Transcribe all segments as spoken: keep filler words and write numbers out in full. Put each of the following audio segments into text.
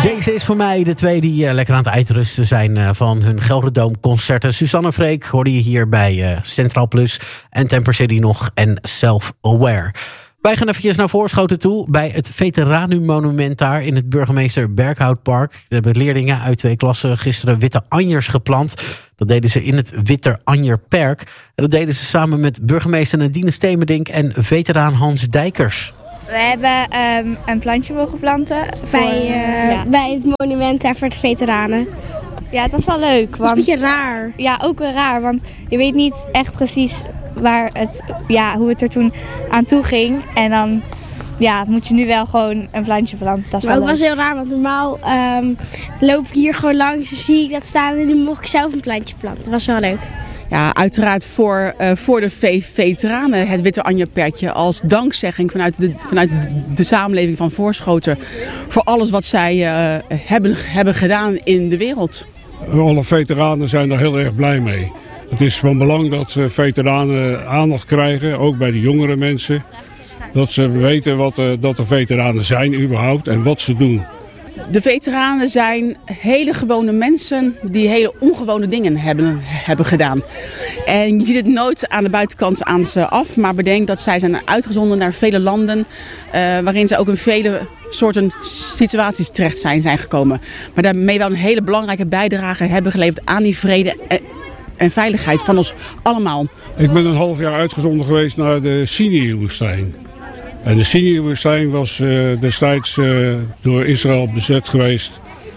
Deze is voor mij de twee die uh, lekker aan het uitrusten zijn uh, van hun Gelderdoom concerten. Suzanne Freek hoorde je hier bij uh, Centraal Plus en Temper City nog en Self-Aware. Wij gaan eventjes naar Voorschoten toe bij het Veteranenmonument daar in het Burgemeester Berkhoutpark. Er hebben leerlingen uit twee klassen gisteren witte anjers geplant. Dat deden ze in het Witter Anjerperk. En dat deden ze samen met burgemeester Nadine Stemerdink en veteraan Hans Dijkers. We hebben um, een plantje mogen planten bij, uh, ja. bij het monument daar voor de veteranen. Ja, het was wel leuk. Want, het is een beetje raar. Ja, ook wel raar, want je weet niet echt precies waar het, ja, hoe het er toen aan toe ging. En dan ja, moet je nu wel gewoon een plantje planten. Dat is maar wel ook leuk. was heel raar, want normaal um, loop ik hier gewoon langs en zie ik dat staan en nu mocht ik zelf een plantje planten. Dat was wel leuk. Ja, uiteraard voor, uh, voor de ve- veteranen het Witte Anjerperkje als dankzegging vanuit de, vanuit de samenleving van Voorschoten voor alles wat zij uh, hebben, hebben gedaan in de wereld. Alle veteranen zijn er heel erg blij mee. Het is van belang dat veteranen aandacht krijgen, ook bij de jongere mensen. Dat ze weten wat, uh, dat er veteranen zijn überhaupt en wat ze doen. De veteranen zijn hele gewone mensen die hele ongewone dingen hebben, hebben gedaan. En je ziet het nooit aan de buitenkant aan ze af, maar bedenk dat zij zijn uitgezonden naar vele landen uh, waarin ze ook in vele soorten situaties terecht zijn, zijn gekomen. Maar daarmee wel een hele belangrijke bijdrage hebben geleverd aan die vrede en, en veiligheid van ons allemaal. Ik ben een half jaar uitgezonden geweest naar de Sinai-woestijn. En de Sinai-woestijn was uh, destijds uh, door Israël bezet geweest.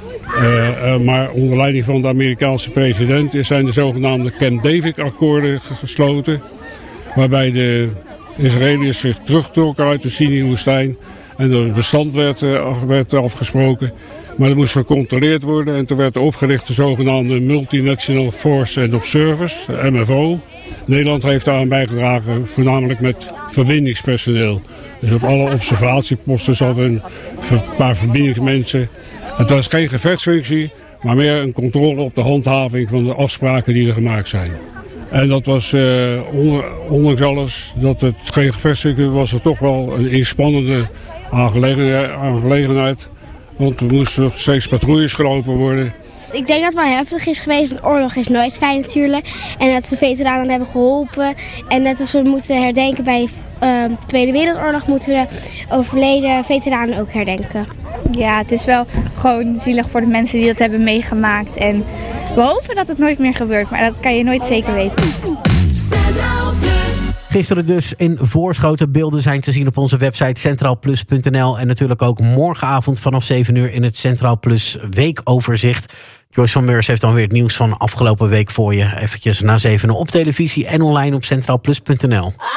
Uh, uh, maar onder leiding van de Amerikaanse president zijn de zogenaamde Camp David-akkoorden gesloten. Waarbij de Israëliërs zich terugtrokken uit de Sinai-woestijn. En het bestand werd, uh, werd afgesproken. Maar dat moest gecontroleerd worden. En toen werd er opgericht de zogenaamde Multinational Force and Observers, M F O. Nederland heeft daaraan bijgedragen, voornamelijk met verbindingspersoneel. Dus op alle observatieposten zat een paar verbindingsmensen. Het was geen gevechtsfunctie, maar meer een controle op de handhaving van de afspraken die er gemaakt zijn. En dat was, uh, ondanks alles, dat het geen gevechtsfunctie was, het toch wel een inspannende aangelegenheid. Want er moesten nog steeds patrouilles gelopen worden. Ik denk dat het wel heftig is geweest, want oorlog is nooit fijn natuurlijk. En dat de veteranen hebben geholpen. En net als we moeten herdenken bij de uh, Tweede Wereldoorlog, moeten we de overleden veteranen ook herdenken. Ja, het is wel gewoon zielig voor de mensen die dat hebben meegemaakt. En we hopen dat het nooit meer gebeurt, maar dat kan je nooit zeker weten. Gisteren dus in Voorschoten. Beelden zijn te zien op onze website centraal plus punt n l. En natuurlijk ook morgenavond vanaf zeven uur in het Centraal Plus weekoverzicht. Joyce van Meurs heeft dan weer het nieuws van afgelopen week voor je. Eventjes na zeven uur op televisie en online op centraal plus punt n l.